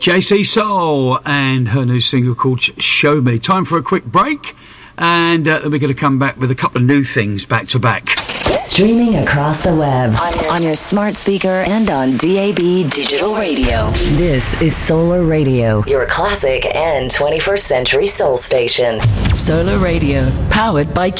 JC Soul and her new single called Show Me. Time for a quick break, and then we're going to come back with a couple of new things back to back. Streaming across the web, on your smart speaker and on DAB digital radio. This is Solar Radio, your classic and 21st century soul station. Solar Radio, powered by